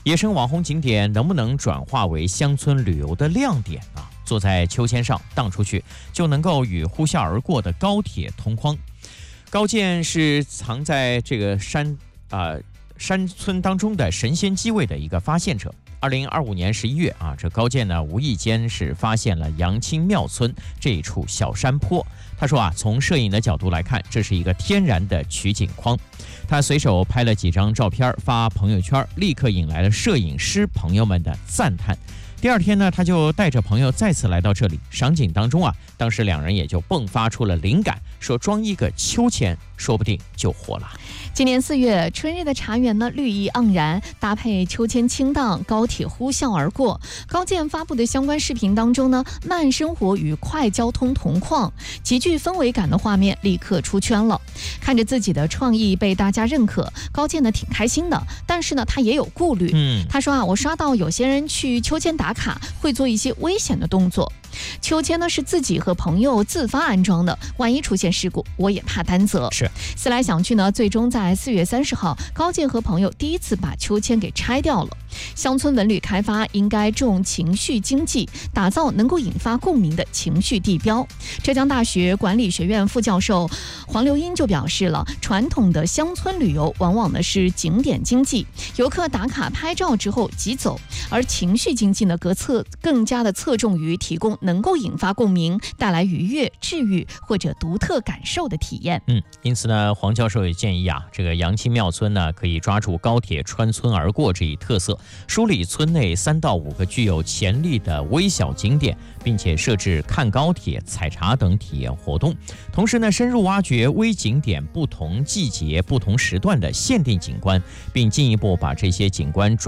野生网红景点能不能转化为乡村旅游的亮点呢？坐在秋千上荡出去，就能够与呼啸而过的高铁同框。高见是藏在这个山村当中的神仙机位的一个发现者。2025年11月这高见呢无意间是发现了杨清庙村这一处小山坡。他说从摄影的角度来看，这是一个天然的取景框。他随手拍了几张照片发朋友圈，立刻引来了摄影师朋友们的赞叹。第二天呢，他就带着朋友再次来到这里赏景当中当时两人也就迸发出了灵感，说装一个秋千说不定就火了。 今年4月，春日的茶园呢绿意盎然，搭配秋千轻荡，高铁呼啸而过。高见发布的相关视频当中呢，慢生活与快交通同框，极具氛围感的画面立刻出圈了。看着自己的创意被大家认可，高见呢挺开心的，但是呢他也有顾虑。他说我刷到有些人去秋千打卡会做一些危险的动作。秋千呢是自己和朋友自发安装的，万一出现事故，我也怕担责。 是， 思来想去呢，最终在4月30号，高见和朋友第一次把秋千给拆掉了。乡村文旅开发应该重情绪经济，打造能够引发共鸣的情绪地标。浙江大学管理学院副教授黄刘英就表示了，传统的乡村旅游往往呢是景点经济，游客打卡拍照之后即走，而情绪经济呢更加的侧重于提供能够引发共鸣、带来愉悦、治愈或者独特感受的体验。 因此呢，黄教授也建议这个杨清庙村呢，可以抓住高铁穿村而过这一特色，梳理村内3到5个具有潜力的微小景点，并且设置看高铁、采茶等体验活动。同时呢，深入挖掘微景点不同季节、不同时段的限定景观，并进一步把这些景观转